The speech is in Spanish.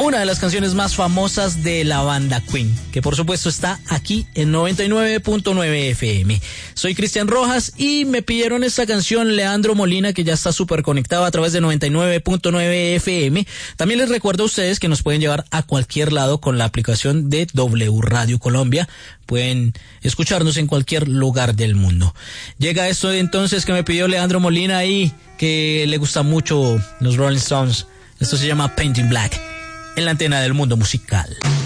una de las canciones más famosas de la banda Queen, que por supuesto está aquí en 99.9 FM. Soy Cristian Rojas y me pidieron esta canción Leandro Molina, que ya está súper conectado a través de 99.9 FM. También les recuerdo a ustedes que nos pueden llevar a cualquier lado con la aplicación de W Radio Colombia. Pueden escucharnos en cualquier lugar del mundo. Llega esto entonces que me pidió Leandro Molina y que le gusta mucho los Rolling Stones. Esto se llama Painting Black en la antena del mundo musical.